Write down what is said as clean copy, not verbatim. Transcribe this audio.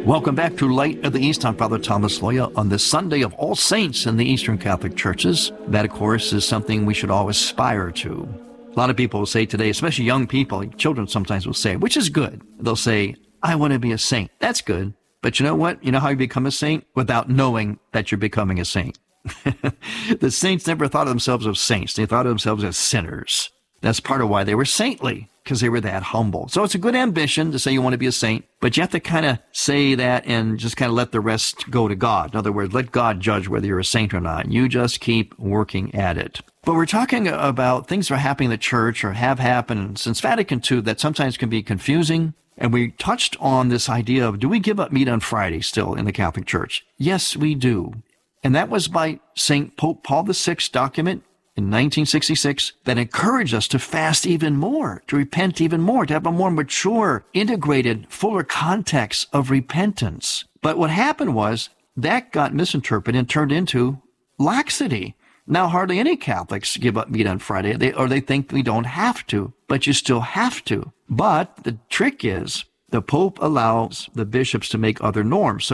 Welcome back to Light of the East. I'm Father Thomas Loya on this Sunday of All Saints in the Eastern Catholic Churches. That, of course, is something we should all aspire to. A lot of people will say today, especially young people, children sometimes will say, which is good. They'll say, I want to be a saint. That's good. But you know what? You know how you become a saint? Without knowing that you're becoming a saint. The saints never thought of themselves as saints. They thought of themselves as sinners. That's part of why they were saintly, because they were that humble. So it's a good ambition to say you want to be a saint, but you have to kind of say that and just kind of let the rest go to God. In other words, let God judge whether you're a saint or not. You just keep working at it. But we're talking about things that are happening in the church or have happened since Vatican II that sometimes can be confusing. And we touched on this idea of, do we give up meat on Friday still in the Catholic Church? Yes, we do. And that was by St. Pope Paul VI document in 1966 that encouraged us to fast even more, to repent even more, to have a more mature, integrated, fuller context of repentance. But what happened was that got misinterpreted and turned into laxity. Now, hardly any Catholics give up meat on Friday, they think we don't have to, but you still have to. But the trick is the Pope allows the bishops to make other norms. So